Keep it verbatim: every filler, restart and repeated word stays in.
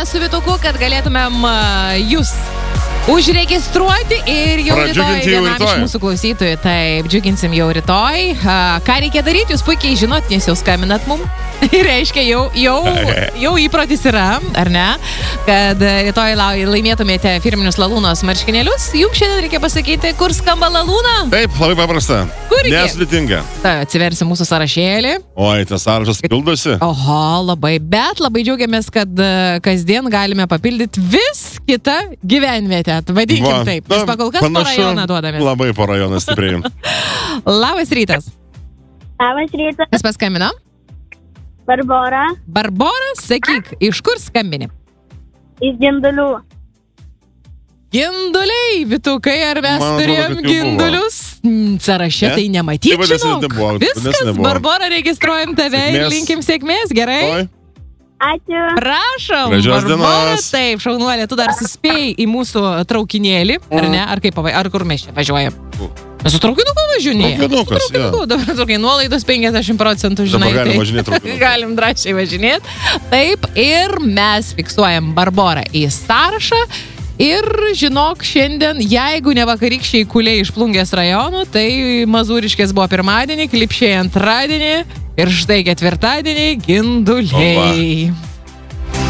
Kalbame su Vytuku, kad galėtumėm uh, jūs užregistruoti ir jau rytoj vienam iš mūsų klausytojų. Taip, džiuginsim jau rytoj. Uh, ką reikia daryti, jūs puikiai žinot, nes jau skambinat mum. Ir reiškia, jau, jau, jau įprotis yra, ar ne? Kad rytoj laimėtumėte firminius Lalūnos marškinėlius. Jums šiandien reikia pasakyti, kur skamba Lalūna? Taip, labai paprasta. Kurgi? Nesudėtinga. Ta, atsiversim mūsų sąrašėlį. Oi, tas sąrašas pildosi. Oho, labai, bet labai džiaugiamės, kad kasdien galime papildyti vis kitą gyvenvietę. Vadinkim Va, taip, nes pakol kas po rajoną duodame. Labai po rajoną stipriai. Labas rytas. Labas rytas. Kas paskambino? Barbora. Barbora, sakyk, iš kur skambini? Iš Gindulių. Ginduliai, Vytukai, ar mes Man turėjom atrodo, gindulius? Sąraše Ne? tai nematyti, Tai vadinasi, žinok. nebuvo, Viskas, vadinasi, nebuvo. Barbora, registruojam tave ir Sėkmės. linkim sėkmės, gerai? Oi, Ačiū. Prašom, Gražios Barbora, dienos. taip, šaunuolė, tu dar suspėjai į mūsų traukinėlį, ar ne? Ar kaip, pava- ar kur mes čia važiuojam? Mes su traukinuku važiuojame. Traukinukas, jo. Dabar traukai nuolaidos penkiasdešimt procentų, žinai. Dabar galim tai- važinėti traukinuku. Galim drąsiai važinėti. Taip, ir mes fiksuojam Barborą į sąrašą. Ir žinok, šiandien, jeigu ne vakarykščiai kuliai iš Plungės rajonų, tai Mazūriškės buvo pirmadienį, Klipšiai antradienį ir štai ketvirtadienį Ginduliai.